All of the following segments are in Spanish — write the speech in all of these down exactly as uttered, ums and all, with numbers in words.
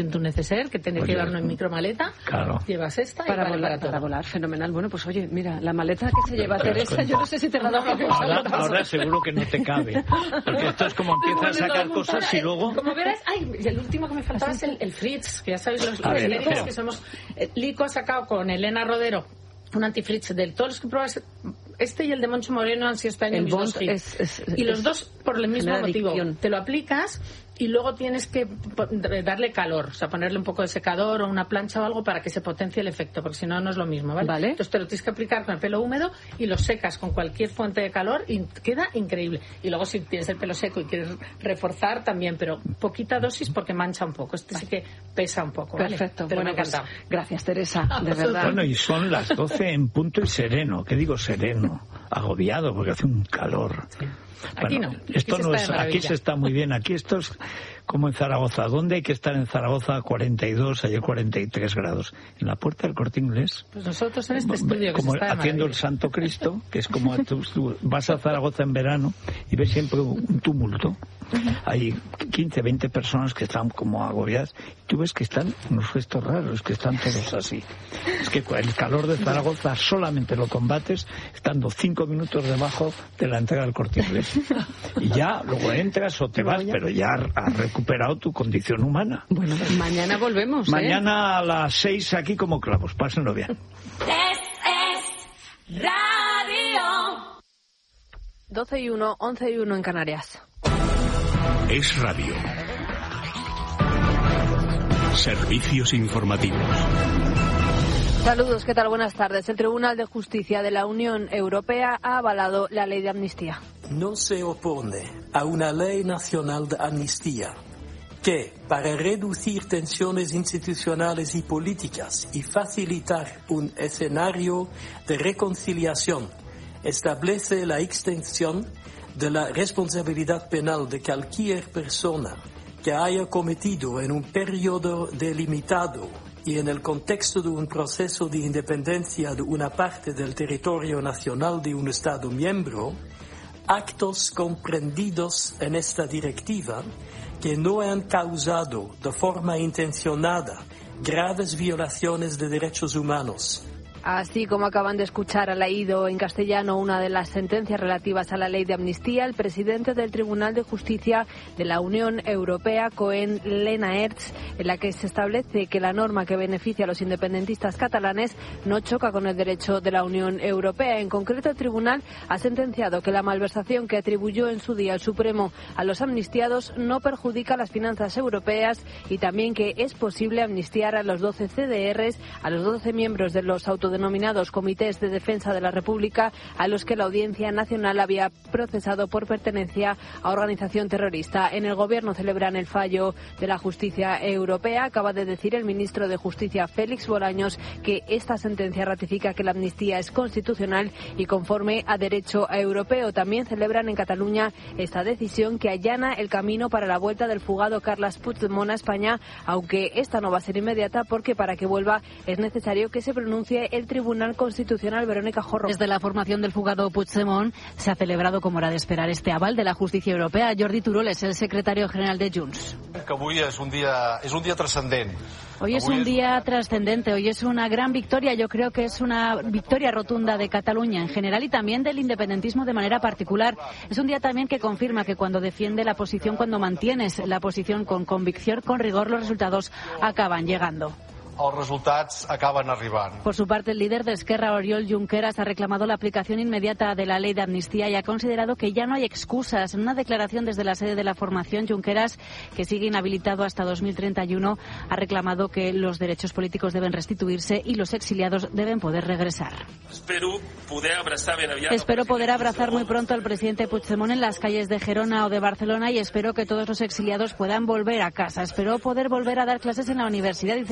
en tu neceser, que tienes que llevarlo en micromaleta, claro. llevas esta para, y vale volar, para, para volar, fenomenal. Bueno, pues oye, mira, la maleta que se lleva Teresa, yo no sé si te la da para ahora, ahora seguro que no te cabe, porque esto es como empiezas a sacar cosas y luego... Como verás, ay, y el último que me faltaba es el, el Fritz, que ya sabéis los, los licos que somos... Eh, Lico ha sacado con Elena Rodero un antifritz del todos los que pruebas. Este y el de Moncho Moreno han sido este año el mis dos es, es, y los es, dos por el mismo motivo. adicción. Te lo aplicas y luego tienes que darle calor, o sea, ponerle un poco de secador o una plancha o algo para que se potencie el efecto, porque si no, no es lo mismo, ¿vale? ¿Vale? Entonces te lo tienes que aplicar con el pelo húmedo y lo secas con cualquier fuente de calor y queda increíble. Y luego si tienes el pelo seco y quieres reforzar también, pero poquita dosis porque mancha un poco. Este sí que pesa un poco, ¿vale? Perfecto. Pero bueno, me encanta. Pues, gracias, Teresa, de verdad. Bueno, y son las doce en punto y sereno. ¿Qué digo sereno? Agobiado porque hace un calor. Sí. Aquí bueno, no. Aquí esto se no está es, de maravilla. aquí se está muy bien. Aquí esto es como en Zaragoza. ¿Dónde hay que estar en Zaragoza? cuarenta y dos, ayer cuarenta y tres grados. En la Puerta del Corte Inglés. Pues nosotros en este estudio que como se está de haciendo maravilla. el Santo Cristo, que es como tú, tú vas a Zaragoza en verano y ves siempre un tumulto. Hay quince, veinte personas que están como agobiadas. Tú ves que están unos gestos raros, que están todos así. Es que el calor de Zaragoza solamente lo combates estando cinco minutos debajo de la entrada del Corte Inglés. Y ya luego entras o te vas, pero ya has recuperado tu condición humana. Bueno, pues mañana volvemos, ¿eh? Mañana a las seis aquí como clavos. Pásenlo bien. Es, es radio. doce y uno, once y uno en Canarias. Es radio. Servicios informativos. Saludos, ¿qué tal? Buenas tardes. El Tribunal de Justicia de la Unión Europea ha avalado la ley de amnistía. No se opone a una ley nacional de amnistía que, para reducir tensiones institucionales y políticas y facilitar un escenario de reconciliación, establece la extensión de la responsabilidad penal de cualquier persona que haya cometido en un periodo delimitado y en el contexto de un proceso de independencia de una parte del territorio nacional de un Estado miembro, actos comprendidos en esta directiva que no han causado de forma intencionada graves violaciones de derechos humanos. Así como acaban de escuchar, ha leído en castellano una de las sentencias relativas a la ley de amnistía el presidente del Tribunal de Justicia de la Unión Europea, Koen Lenaerts, en la que se establece que la norma que beneficia a los independentistas catalanes no choca con el derecho de la Unión Europea. En concreto, el tribunal ha sentenciado que la malversación que atribuyó en su día el Supremo a los amnistiados no perjudica las finanzas europeas y también que es posible amnistiar a los doce C D Rs, a los doce miembros de los autodenominados Comités de Defensa de la República, a los que la Audiencia Nacional había procesado por pertenencia a organización terrorista. En el Gobierno celebran el fallo de la justicia europea. Acaba de decir el ministro de Justicia, Félix Bolaños, que esta sentencia ratifica que la amnistía es constitucional y conforme a derecho europeo. También celebran en Cataluña esta decisión que allana el camino para la vuelta del fugado Carles Puigdemont a España, aunque esta no va a ser inmediata porque para que vuelva es necesario que se pronuncie el Tribunal Constitucional. Verónica Jorro. Desde la formación del fugado Puigdemont se ha celebrado, como era de esperar, este aval de la justicia europea. Jordi Turull es el secretario general de Junts. Que avui és un dia, és un dia transcendent. Hoy es un día trascendente, hoy es una gran victoria, yo creo que es una victoria rotunda de Cataluña en general y también del independentismo de manera particular. Es un día también que confirma que cuando defiende la posición, cuando mantienes la posición con convicción, con rigor, los resultados acaban llegando. Els resultats acaben arribant. Por su parte, el líder de Esquerra, Oriol Junqueras, ha reclamado la aplicación inmediata de la ley de amnistía y ha considerado que ya no hay excusas. En una declaración desde la sede de la formación, Junqueras, que sigue inhabilitado hasta dos mil treinta y uno, ha reclamado que los derechos políticos deben restituirse y los exiliados deben poder regresar. Espero poder abrazar, Espero poder abrazar muy pronto al presidente Puigdemont en las calles de Gerona o de Barcelona y espero que todos los exiliados puedan volver a casa. Espero poder volver a dar clases en la universidad, dice Junqueras.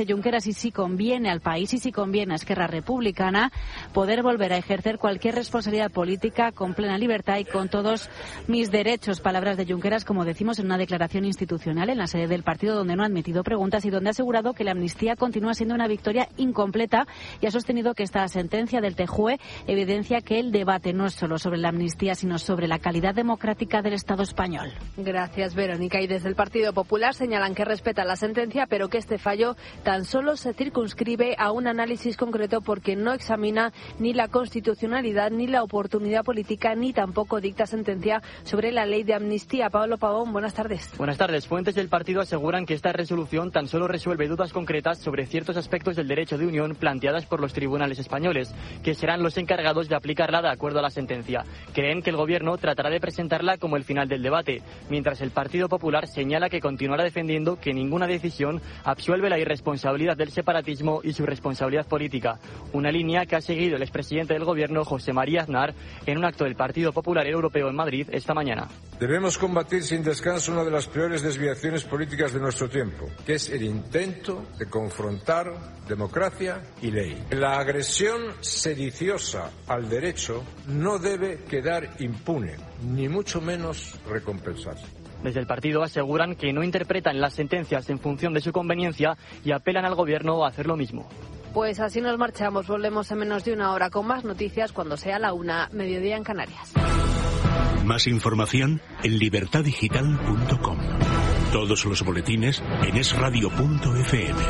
y si conviene al país y si conviene a Esquerra Republicana poder volver a ejercer cualquier responsabilidad política con plena libertad y con todos mis derechos. Palabras de Junqueras, como decimos, en una declaración institucional en la sede del partido, donde no ha admitido preguntas y donde ha asegurado que la amnistía continúa siendo una victoria incompleta, y ha sostenido que esta sentencia del T J U E evidencia que el debate no es solo sobre la amnistía, sino sobre la calidad democrática del Estado español. Gracias, Verónica. Y desde el Partido Popular señalan que respetan la sentencia, pero que este fallo tan solo se circunscribe a un análisis concreto porque no examina ni la constitucionalidad, ni la oportunidad política, ni tampoco dicta sentencia sobre la ley de amnistía. Pablo Pavón, buenas tardes. Buenas tardes. Fuentes del partido aseguran que esta resolución tan solo resuelve dudas concretas sobre ciertos aspectos del derecho de unión planteadas por los tribunales españoles, que serán los encargados de aplicarla de acuerdo a la sentencia. Creen que el Gobierno tratará de presentarla como el final del debate, mientras el Partido Popular señala que continuará defendiendo que ninguna decisión absuelve la irresponsabilidad del separatismo y su responsabilidad política, una línea que ha seguido el expresidente del Gobierno, José María Aznar, en un acto del Partido Popular Europeo en Madrid esta mañana. Debemos combatir sin descanso una de las peores desviaciones políticas de nuestro tiempo, que es el intento de confrontar democracia y ley. La agresión sediciosa al derecho no debe quedar impune, ni mucho menos recompensarse. Desde el partido aseguran que no interpretan las sentencias en función de su conveniencia y apelan al Gobierno a hacer lo mismo. Pues así nos marchamos. Volvemos en menos de una hora con más noticias cuando sea la una, mediodía en Canarias. Más información en libertad digital punto com. Todos los boletines en es radio punto efe eme.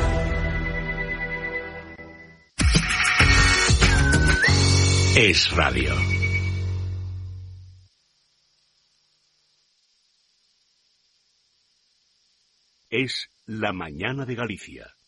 Es Radio. Es la mañana de Galicia.